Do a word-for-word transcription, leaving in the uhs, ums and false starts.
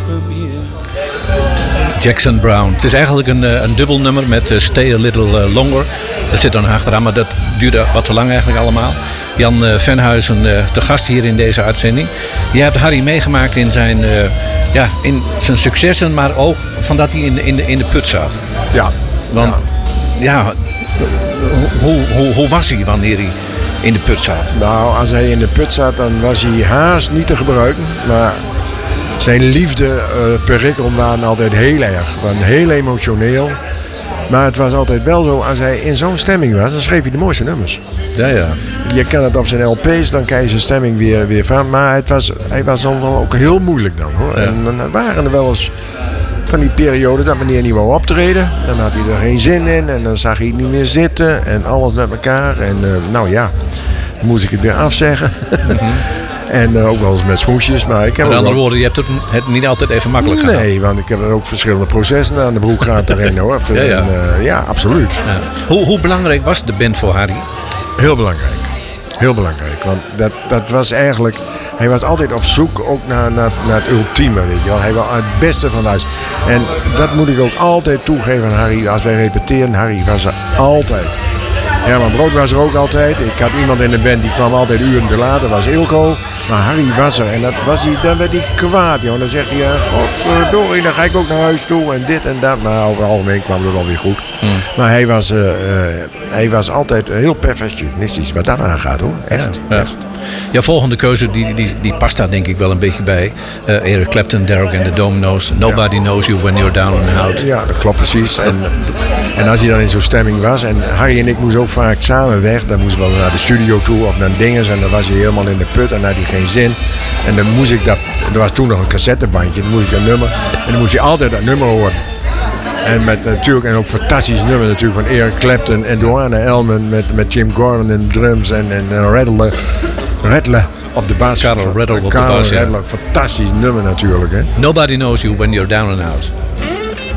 Jackson Browne. Het is eigenlijk een, een dubbel nummer met uh, Stay a Little uh, Longer. Dat zit dan achteraan, maar dat duurde wat te lang eigenlijk allemaal. Jan uh, Venhuizen, uh, te gast hier in deze uitzending. Je hebt Harry meegemaakt in zijn, uh, ja, in zijn successen, maar ook van dat hij in, in, de, in de put zat. Ja. Want ja, ja hoe, hoe, hoe was hij wanneer hij in de put zat? Nou, als hij in de put zat, dan was hij haast niet te gebruiken. Maar zijn liefde, uh, perikelen waren altijd heel erg. Waren heel emotioneel. Maar het was altijd wel zo, als hij in zo'n stemming was, dan schreef hij de mooiste nummers. Ja, ja. Je kan het op zijn L P's, dan krijg je zijn stemming weer, weer van. Maar het was, hij was dan wel ook heel moeilijk dan, hoor. Ja. En dan waren er wel eens van die periode dat meneer niet wou optreden. Dan had hij er geen zin in en dan zag hij het niet meer zitten en alles met elkaar. En uh, nou ja, dan moest ik het weer afzeggen. Mm-hmm. En uh, ook wel eens met smoesjes. Maar ik heb met andere wel... woorden, je hebt het, het niet altijd even makkelijk gedaan. Nee, want ik heb er ook verschillende processen aan de broek gehad daarin, hoor. Ja, ja. En, uh, ja, absoluut. Ja. Hoe, hoe belangrijk was de band voor Harry? Heel belangrijk. Heel belangrijk. Want dat, dat was eigenlijk... Hij was altijd op zoek ook naar, naar, naar het ultieme, weet je wel. Hij was het beste van huis. En dat moet ik ook altijd toegeven aan Harry. Als wij repeteren, Harry was er altijd. Herman Brood was er ook altijd. Ik had iemand in de band die kwam altijd uren te laat. Dat was Ilko. Maar Harry was er. En dat was hij, dan werd hij kwaad, joh. Dan zegt hij, uh, godverdorie, dan ga ik ook naar huis toe. En dit en dat. Maar over het algemeen kwam het wel weer goed. Hmm. Maar hij was, uh, uh, hij was altijd heel perfectionistisch wat dat aangaat, hoor. Echt. Ja, ja. echt. Jouw volgende keuze, die, die, die past daar denk ik wel een beetje bij. Uh, Eric Clapton, Derek and the Dominos. Nobody ja. knows you when you're down and out. Ja, dat klopt precies. En, en als hij dan in zo'n stemming was. En Harry en ik moesten ook vaak samen weg. Dan moesten we wel naar de studio toe of naar dinges. En dan was hij helemaal in de put en dan had hij geen zin. En dan moest ik dat... Er was toen nog een cassettebandje. Dan moest ik een nummer. En dan moest je altijd dat nummer horen. En met natuurlijk, en ook fantastisch nummer natuurlijk van Eric Clapton en Duane Elman met, met Jim Gordon en drums en, en, en Rattler, Rattler op de bas. Carol Rattler op de bas, ja. Fantastisch nummer natuurlijk, hè. Nobody knows you when you're down and out.